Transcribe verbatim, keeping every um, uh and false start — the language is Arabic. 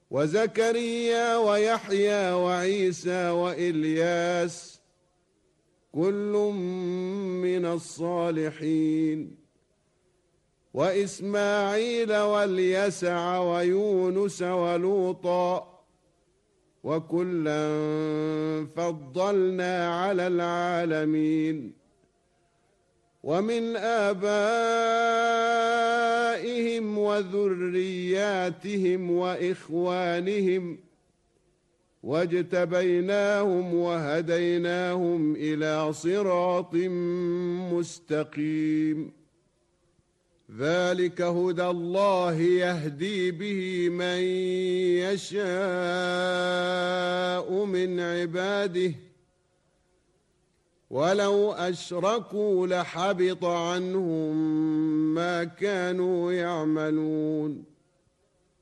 وزكريا ويحيى وعيسى وإلياس كل من الصالحين وإسماعيل واليسع ويونس ولوطا وكلا فضلنا على العالمين ومن آبائهم وذرياتهم وإخوانهم واجتبيناهم وهديناهم إلى صراط مستقيم ذلك هدى الله يهدي به من يشاء من عباده ولو أشركوا لحبط عنهم ما كانوا يعملون